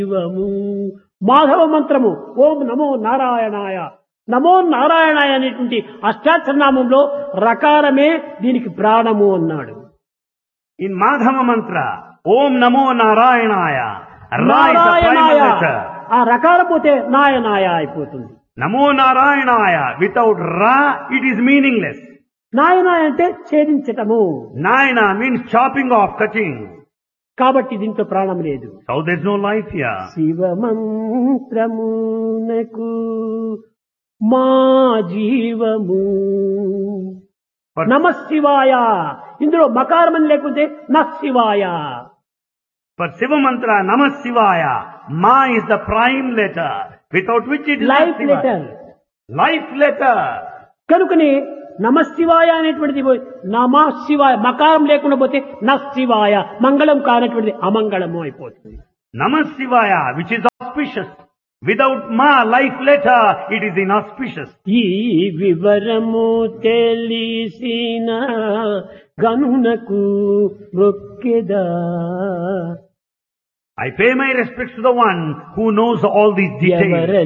శివము మాధవ మంత్రము ఓం నమో నారాయణాయ. నమో నారాయణాయ అనేటువంటి అష్టాక్షరనామంలో రకారమే దీనికి ప్రాణము అన్నాడు. In Madhava mantra, Om Namo Narayanaya. Ra is the నారాయణాయ primal letter. ఆ రకాల పోతే నాయనాయ అయిపోతుంది. Namo Narayanaya. Without Ra, it is meaningless. నాయనాయ అంటే ఛేదించటము. Nayana means chopping off, cutting. కాబట్టి దీంట్లో ప్రాణం లేదు. So there's no life here. శివమంత్రమునకు మా జీవము But నమ శివాయ. ఇందులో మకారమని లేకుంటే నశివాయ. for Shiva mantra, Namah Shivaya, Ma is the prime letter, without which it is not life Shiva. Letter. Life letter. కనుకనే నమ శివాయ అనేటువంటిది నమ శివాయ మకారం లేకుండా పోతే నశివాయ మంగళం కానటువంటిది అమంగళము అయిపోతుంది. Namah Shivaya, which is auspicious. Without Ma, life letter, it is inauspicious. ఈ వివరము తెలిసిన గనునకు మొక్కెదా. I pay my respects to the one who knows all these details.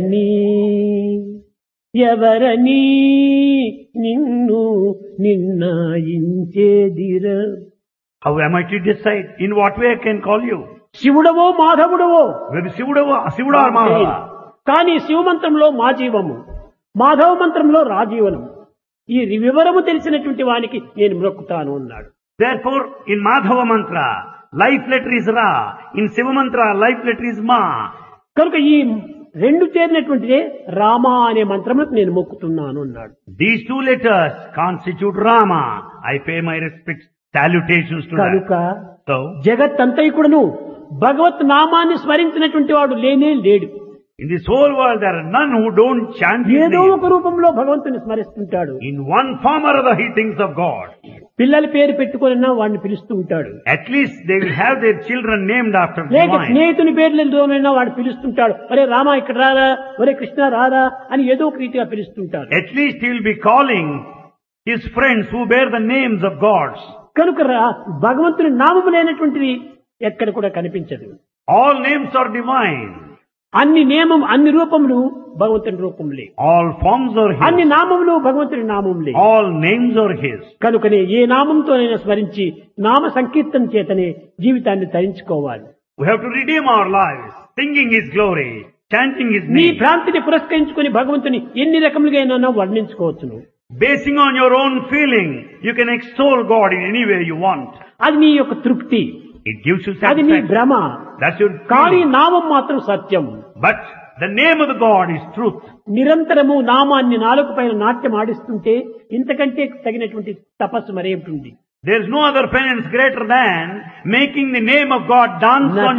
ఎవరని నిన్ను నిర్ణయించేదిర. How am I to decide? In what way I can call you? శివుడవో మాధవుడవో Whether Shivuda or Madhava. కానీ శివమంత్రంలో మా జీవము, మాధవ మంత్రంలో రాజీవనం. ఈ వివరము తెలిసినటువంటి వానికి నేను మ్రొక్కుతాను అన్నాడు. Therefore, in Madhava mantra, life letter is Ra. In Shiva mantra, life letter is Ma. కనుక ఈ రెండు చేరినటువంటిదే రామ అనే మంత్రములకు నేను మొక్కుతున్నాను అన్నాడు. These two letters constitute Rama. I pay my respects, salutations to కనుక that. So, జగత్తంతైకుడును భగవత్ నామాన్ని స్మరించినటువంటి వాడు లేనే లేడు. in this whole world, there are none who don't chant His ఏదో name. ఒక రూపంలో భగవంతుని స్మరిస్తుంటాడు. In one form or other, he thinks of God. పిల్లల పేరు పెట్టుకున్నా వాడిని పిలుస్తూ ఉంటాడు. At least they will have their children named after లేక divine. స్నేహితుని పేర్లతోనైనా వాడు పిలుస్తుంటాడు. ఒరే రామ ఇక్కడ రారా, ఒరే కృష్ణ రారా అని ఏదో ఒక రీతిగా పిలుస్తుంటాడు. At least he will be calling his friends who bear the names of gods. కనుక భగవంతుని నామము లేనటువంటిది ఎక్కడ కూడా కనిపించదు. All names are divine. అన్ని నియమం అన్ని రూపములు భగవంతుని రూపములే. All forms are అన్ని His. నామములు భగవంతుని నామములే. All names are His. కనుకనే ఏ నామంతోనైనా స్మరించి నామ సంకీర్తన చేతనే జీవితాన్ని తరించుకోవాలి. We have to redeem our lives, singing His glory, chanting His నీ name. భ్రాంతిని పురస్కరించుకుని భగవంతుని ఎన్ని రకములుగా వర్ణించుకోవచ్చును. Basing on your own feeling, you can extol God in any way you want. అది నీ యొక్క తృప్తి, It gives you అది నీ satisfaction. భ్రమ. That's your కానీ feeling. నామం మాత్రం సత్యం. But the name of the God is truth. నిరంతరము నామాన్ని నాలుగు పైన నాట్యం ఆడిస్తుంటే ఇంతకంటే తగినటువంటి తపస్సు మరేమిటి? There is no other penance greater than making the name of God dance on